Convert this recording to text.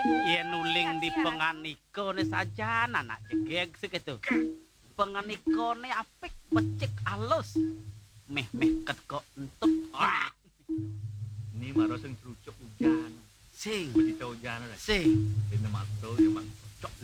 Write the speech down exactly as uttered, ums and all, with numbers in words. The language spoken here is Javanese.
Yen nuling di penganikone sajan anak jegeg sik itu. Penganikone apik becik alus. Meh-meh ket kok entut. Ah. Ini maro sing trucuk hujan. Sing, Becita hujan ora. sing. Dene mato ya mak